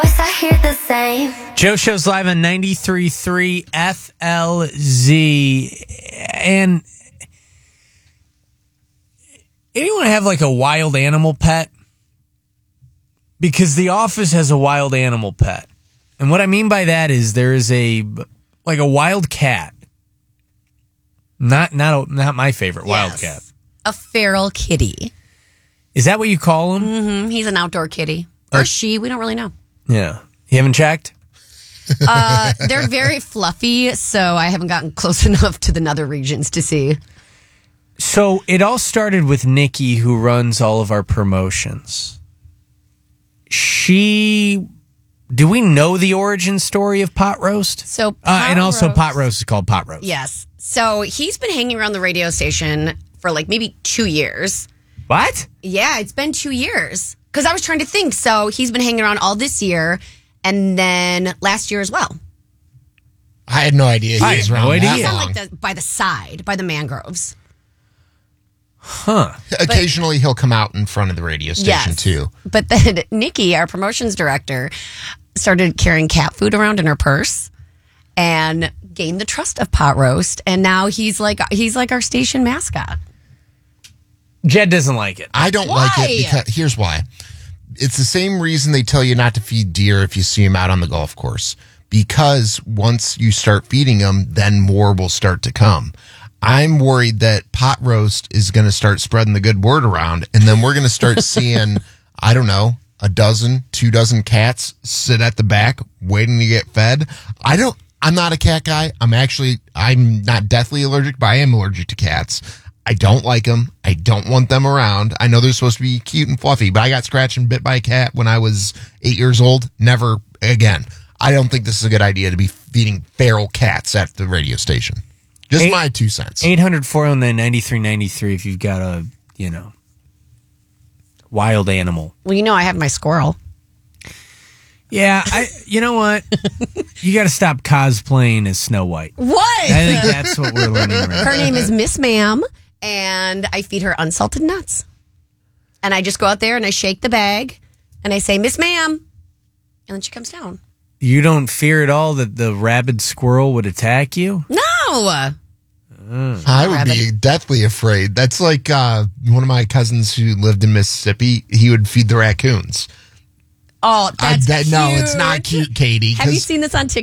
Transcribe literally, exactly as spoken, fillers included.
I hear the same. Joe Show's live on ninety-three point three F L Z. And anyone have like a wild animal pet? Because The Office has a wild animal pet. And what I mean by that is there is a, like a wild cat. Not not a, not my favorite wild Yes. cat. A feral kitty. Is that what you call him? Mm-hmm. He's an outdoor kitty. Or Or- she, we don't really know. Yeah. You haven't checked? Uh, they're very fluffy, so I haven't gotten close enough to the nether regions to see. So it all started with Nikki, who runs all of our promotions. She, do we know the origin story of Pot Roast? So, uh, Pot and also Roast- Pot Roast is called Pot Roast. Yes. So he's been hanging around the radio station for like maybe two years. What? Yeah, it's been two years. Because I was trying to think. So he's been hanging around all this year and then last year as well. I had no idea he I was had around no that idea. He's on long. like the, by the side, by the mangroves. Huh. Occasionally, he'll come out in front of the radio station Yes. too. But then Nikki, our promotions director, started carrying cat food around in her purse and gained the trust of Pot Roast. And now he's like he's like our station mascot. Jed doesn't like it. I don't Why? like it because here's why. It's the same reason they tell you not to feed deer if you see them out on the golf course. Because once you start feeding them, then more will start to come. I'm worried that Pot Roast is going to start spreading the good word around, and then we're going to start seeing, I don't know, a dozen, two dozen cats sit at the back waiting to get fed. I don't, I'm not a cat guy. I'm actually, I'm not deathly allergic, but I am allergic to cats. I don't like them. I don't want them around. I know they're supposed to be cute and fluffy, but I got scratched and bit by a cat when I was eight years old. Never again. I don't think this is a good idea to be feeding feral cats at the radio station. Just Eight- my two cents. eight hundred, four oh nine, ninety-three ninety-three if you've got a, you know, wild animal. Well, you know I have my squirrel. Yeah, I. You know what? You got to stop cosplaying as Snow White. What? I think that's what we're learning right Her now. name is Miss Ma'am, and I feed her unsalted nuts. And I just go out there and I shake the bag, and I say, Miss Ma'am, and then she comes down. You don't fear at all that the rabid squirrel would attack you? No! I would be deathly afraid. That's like uh, one of my cousins who lived in Mississippi. He would feed the raccoons. Oh, I, that's that, no, it's cute. not cute, Katie. Have you 'cause- seen this on TikTok?